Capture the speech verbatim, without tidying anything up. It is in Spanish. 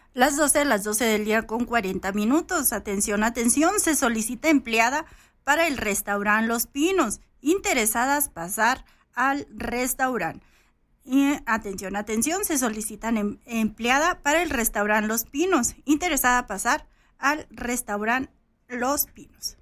Las doce, las doce del día con cuarenta minutos. Atención, atención, se solicita empleada para el restaurante Los Pinos. Interesadas pasar al restaurante. Y, atención, atención, se solicitan em, empleada para el restaurante Los Pinos. Interesada pasar al restaurante Los Pinos.